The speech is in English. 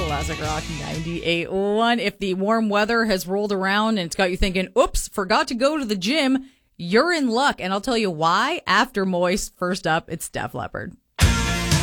Classic Rock 98.1. If the warm weather has rolled around and it's got you thinking, oops, forgot to go to the gym, you're in luck. And I'll tell you why after Moist. First up, it's Def Leppard.